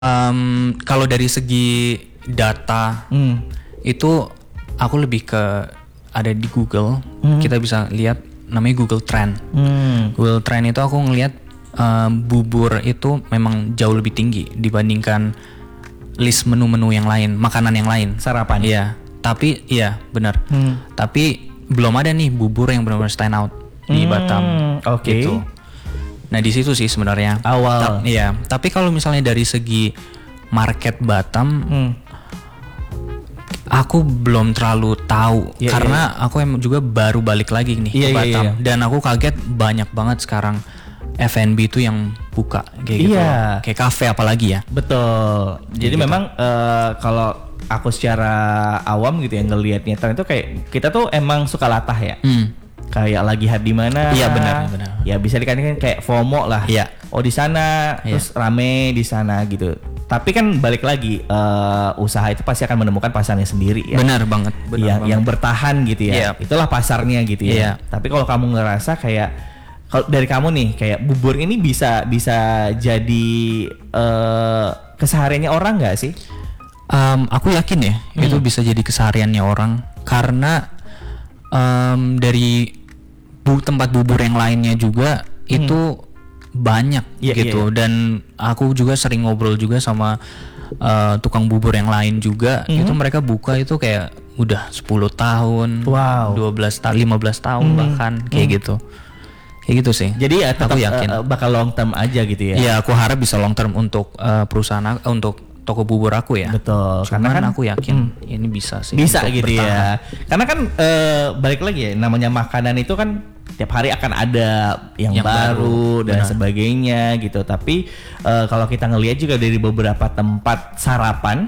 Kalau dari segi data itu aku lebih ke ada di Google. Kita bisa lihat namanya Google Trend. Google Trend itu aku ngelihat bubur itu memang jauh lebih tinggi dibandingkan list menu-menu yang lain, makanan yang lain. Sarapan. Iya, tapi iya benar. Tapi belum ada nih bubur yang benar-benar stand out di Batam. Oke. Gitu. Nah di situ sih sebenarnya awal. Iya, tapi kalau misalnya dari segi market Batam, aku belum terlalu tahu karena aku emang juga baru balik lagi nih ke Batam. Dan aku kaget banyak banget sekarang F&B itu yang buka kayak gitu, kayak kafe apalagi ya. Betul. Jadi gitu. Memang kalau aku secara awam gitu ya ngelihatnya itu kayak kita tuh emang suka latah ya. Kayak lagi di mana? Iya benar. Ya bisa dikatakan kayak FOMO lah. Iya. Oh di sana, terus rame di sana gitu. Tapi kan balik lagi usaha itu pasti akan menemukan pasarnya sendiri ya. Benar banget. Yang bertahan gitu ya. Itulah pasarnya gitu ya. Tapi kalau kamu ngerasa kayak kalau dari kamu nih kayak bubur ini bisa jadi kesehariannya orang nggak sih? Aku yakin ya itu bisa jadi kesehariannya orang karena dari tempat bubur yang lainnya juga itu banyak gitu. Dan aku juga sering ngobrol juga sama tukang bubur yang lain juga. Itu mereka buka itu kayak udah 10 tahun, 12 tahun, 15 tahun bahkan kayak gitu. Kayak gitu sih. Jadi ya tetap aku yakin bakal long term aja gitu ya. Iya, aku harap bisa long term untuk perusahaan untuk toko bubur aku ya. Betul. Cuman karena kan aku yakin ini bisa sih. Bisa gitu bertahan. Ya. Karena kan balik lagi ya, namanya makanan itu kan tiap hari akan ada yang baru dan sebagainya gitu. Tapi kalau kita ngelihat juga dari beberapa tempat sarapan,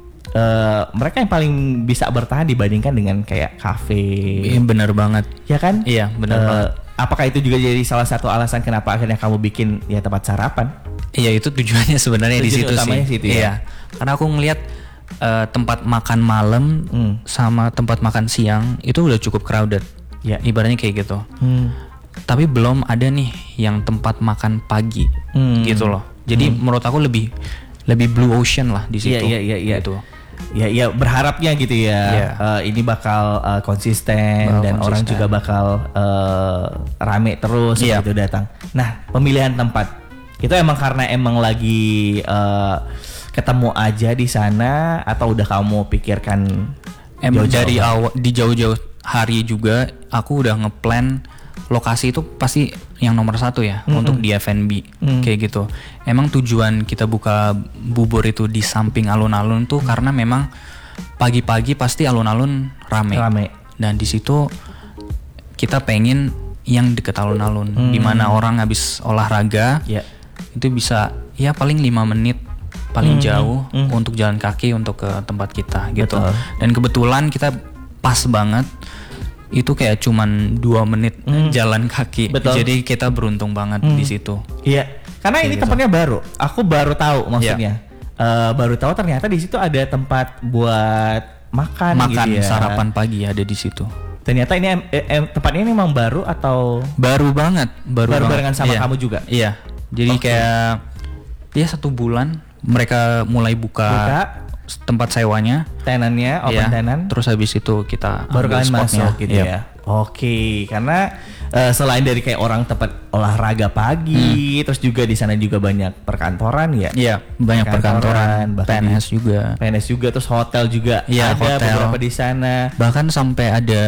mereka yang paling bisa bertahan dibandingkan dengan kayak kafe. Iya benar banget. Ya kan? Iya benar banget. Apakah itu juga jadi salah satu alasan kenapa akhirnya kamu bikin ya tempat sarapan? Iya itu tujuannya sebenarnya di situ sih. Situ, ya? Iya. Karena aku ngelihat tempat makan malam sama tempat makan siang itu udah cukup crowded. Ya. Ibaratnya kayak gitu. Tapi belum ada nih yang tempat makan pagi gitu loh. Jadi menurut aku lebih blue ocean lah di situ. Iya. Gitu. Ya berharapnya gitu ya. Ini bakal konsisten dan orang juga bakal rame terus gitu datang. Nah, pemilihan tempat itu emang karena emang lagi ketemu aja di sana atau udah kamu pikirkan dari awal di jauh-jauh hari juga aku udah ngeplan lokasi itu pasti yang nomor satu ya untuk di F&B kayak gitu. Emang tujuan kita buka bubur itu di samping alun-alun tuh karena memang pagi-pagi pasti alun-alun rame. Dan di situ kita pengen yang deket alun-alun, di mana orang habis olahraga itu bisa ya paling 5 menit paling jauh untuk jalan kaki untuk ke tempat kita gitu. Betul. Dan kebetulan kita pas banget. Itu kayak cuman 2 menit jalan kaki. Betul. Jadi kita beruntung banget di situ. Iya. Karena ini tempatnya baru. Aku baru tahu maksudnya. Baru tahu ternyata di situ ada tempat buat makan gitu ya. Sarapan pagi ada di situ. Ternyata ini tempatnya ini memang baru atau baru banget, baru barengan sama kamu juga. Iya. Jadi kayak dia 1 bulan mereka mulai buka tempat sewanya, tenannya, open tenan. Terus habis itu kita baru kalian masuk gitu ya. Oke, karena selain dari kayak orang tempat olahraga pagi, terus juga di sana juga banyak perkantoran ya. Iya, banyak perkantoran, PNS juga, terus hotel juga ada beberapa di sana. Bahkan sampai ada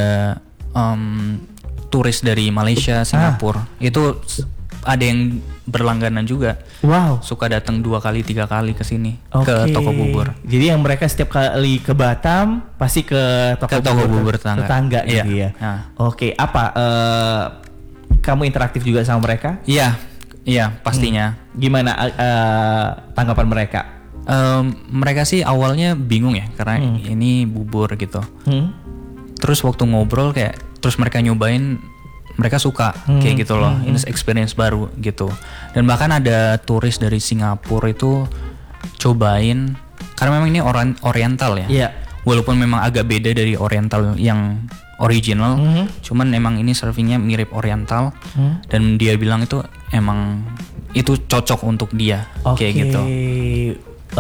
turis dari Malaysia, Singapura. Itu ada yang berlangganan juga. Wow. Suka datang 2 kali 3 kali ke sini ke toko bubur. Jadi yang mereka setiap kali ke Batam pasti ke toko bubur tetangga gitu ya. Oke. Apa kamu interaktif juga sama mereka? Iya pastinya. Gimana tanggapan mereka? Mereka sih awalnya bingung ya karena ini bubur gitu. Terus waktu ngobrol kayak terus mereka nyobain. Mereka suka kayak gitu loh, ini experience baru gitu. Dan bahkan ada turis dari Singapura itu cobain, karena memang ini oriental ya. Walaupun memang agak beda dari oriental yang original, cuman emang ini servingnya mirip oriental. Dan dia bilang itu emang itu cocok untuk dia kayak gitu.